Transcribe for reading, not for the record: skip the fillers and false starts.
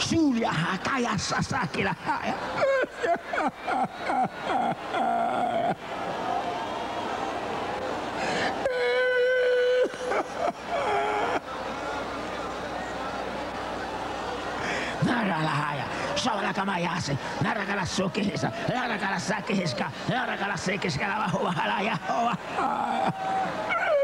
Julia kaya sasakila. Naralahaya, Shavalakamayase, Narakala Sokesa, Narakala Sakeska, Narakala Sekeska, Yahoah.